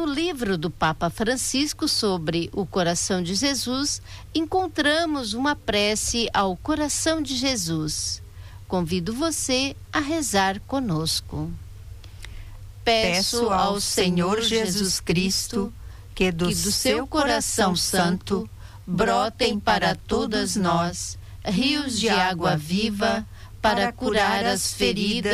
livro do Papa Francisco sobre o coração de Jesus, encontramos uma prece ao coração de Jesus. Convido você a rezar conosco. Peço ao Senhor Jesus Cristo que do seu coração santo brotem para todos nós rios de água viva para curar as feridas